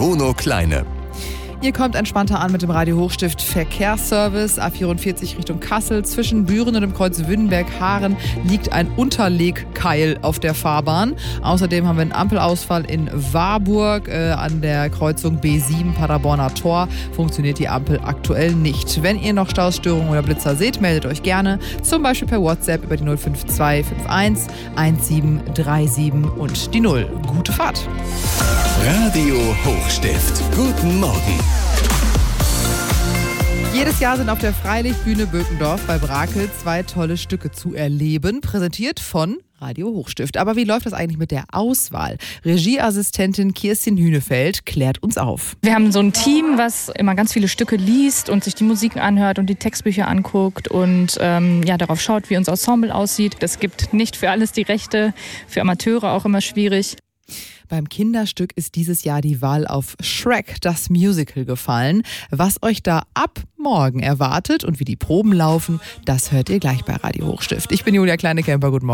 Bruno Kleine. Ihr kommt entspannter an mit dem Radio Hochstift Verkehrsservice. A44 Richtung Kassel. Zwischen Büren und dem Kreuz Wünnenberg-Haaren liegt ein Unterlegkeil auf der Fahrbahn. Außerdem haben wir einen Ampelausfall in Warburg. An der Kreuzung B7 Paderborner Tor funktioniert die Ampel aktuell nicht. Wenn ihr noch Stausstörungen oder Blitzer seht, meldet euch gerne. Zum Beispiel per WhatsApp über die 05251 1737 und die 0. Gute Fahrt. Radio Hochstift. Guten Morgen. Jedes Jahr sind auf der Freilichtbühne Bökendorf bei Brakel 2 tolle Stücke zu erleben, präsentiert von Radio Hochstift. Aber wie läuft das eigentlich mit der Auswahl? Regieassistentin Kirstin Hünefeld klärt uns auf. Wir haben so ein Team, was immer ganz viele Stücke liest und sich die Musiken anhört und die Textbücher anguckt und darauf schaut, wie unser Ensemble aussieht. Es gibt nicht für alles die Rechte, für Amateure auch immer schwierig. Beim Kinderstück ist dieses Jahr die Wahl auf Shrek, das Musical, gefallen. Was euch da ab morgen erwartet und wie die Proben laufen, das hört ihr gleich bei Radio Hochstift. Ich bin Julia Kleine-Kemper, guten Morgen.